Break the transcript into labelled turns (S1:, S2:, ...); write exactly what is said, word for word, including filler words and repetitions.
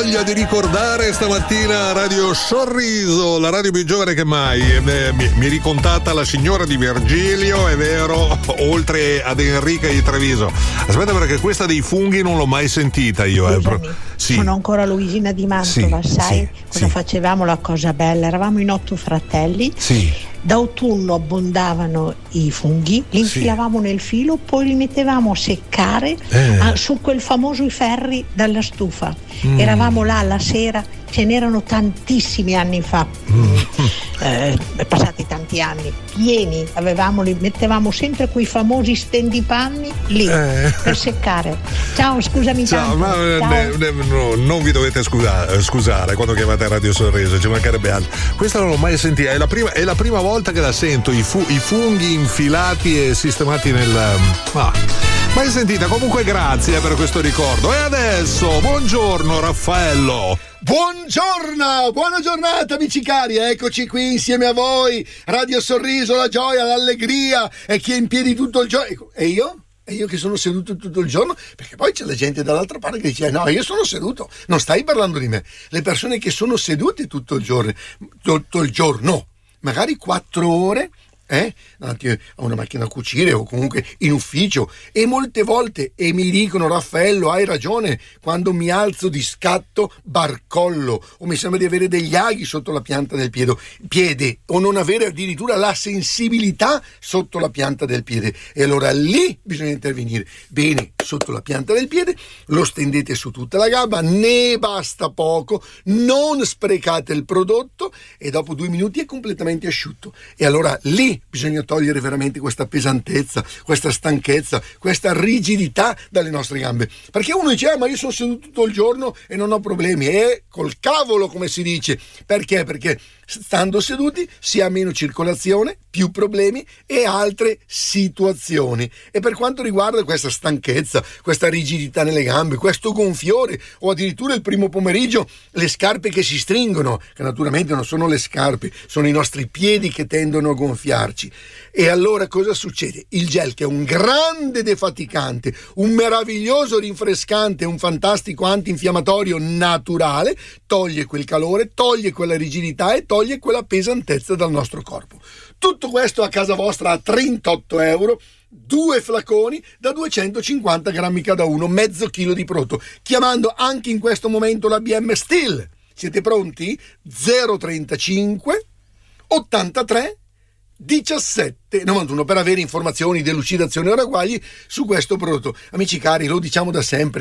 S1: voglia di ricordare stamattina Radio Sorriso, la radio più giovane che mai. Eh, mi, mi ricontatta la signora di Virgilio, è vero, oltre ad Enrica di Treviso. Aspetta, perché questa dei funghi non l'ho mai sentita io.
S2: Scusami,
S1: eh. Sì.
S2: Sono ancora Luigina di Mantova,
S1: Sì,
S2: sai
S1: sì,
S2: cosa
S1: sì.
S2: facevamo? La cosa bella, eravamo in otto fratelli.
S1: Sì.
S2: D'autunno abbondavano i funghi, li infilavamo nel filo, poi li mettevamo a seccare
S1: Eh.
S2: a- su quel famoso i ferri dalla stufa.
S1: Mm.
S2: Eravamo là la sera, ce n'erano tantissimi anni fa,
S1: Mm.
S2: eh, passati tanti anni, pieni, avevamo, li mettevamo sempre quei famosi stendipanni lì
S1: Eh.
S2: per seccare. Ciao, scusami
S1: Ciao,
S2: tanto.
S1: ma eh,
S2: Ciao.
S1: ne- ne- no, non vi dovete scusa- scusare quando chiamate Radio Sorriso, ci mancherebbe altro. Questa non l'ho mai sentita, è la prima, è la prima volta che la sento, i, fu- i funghi infilati e sistemati nel. Ah, mai sentita, comunque grazie per questo ricordo. E adesso, buongiorno Raffaello.
S3: Buongiorno, buona giornata amici cari, eccoci qui insieme a voi, Radio Sorriso, la gioia, l'allegria e chi è in piedi tutto il giorno. Ecco, e io? E io che sono seduto tutto il giorno? Perché poi c'è la gente dall'altra parte che dice no, io sono seduto, non stai parlando di me. Le persone che sono sedute tutto il giorno, tutto il giorno, magari quattro ore, eh, davanti a una macchina a cucire o comunque in ufficio, e molte volte e mi dicono Raffaello hai ragione, quando mi alzo di scatto barcollo o mi sembra di avere degli aghi sotto la pianta del piede, piede o non avere addirittura la sensibilità sotto la pianta del piede, e allora lì bisogna intervenire. Bene, sotto la pianta del piede lo stendete su tutta la gamba, ne basta poco, non sprecate il prodotto e dopo due minuti è completamente asciutto, e allora lì bisogna togliere veramente questa pesantezza, questa stanchezza, questa rigidità dalle nostre gambe, perché uno dice ah, ma io sono seduto tutto il giorno e non ho problemi, e col cavolo come si dice, perché? Perché stando seduti si ha meno circolazione, più problemi e altre situazioni. E per quanto riguarda questa stanchezza, questa rigidità nelle gambe, questo gonfiore o addirittura il primo pomeriggio le scarpe che si stringono, che naturalmente non sono le scarpe, sono i nostri piedi che tendono a gonfiarci, e allora cosa succede? Il gel, che è un grande defaticante, un meraviglioso rinfrescante, un fantastico antinfiammatorio naturale, toglie quel calore, toglie quella rigidità e toglie quella pesantezza dal nostro corpo. Tutto questo a casa vostra a trentotto euro, due flaconi da duecentocinquanta grammi cada uno, mezzo chilo di prodotto, chiamando anche in questo momento la B M Steel. Siete pronti? zero trentacinque ottantatré diciassette novantuno per avere informazioni, delucidazioni o ragguagli su questo prodotto. Amici cari, lo diciamo da sempre,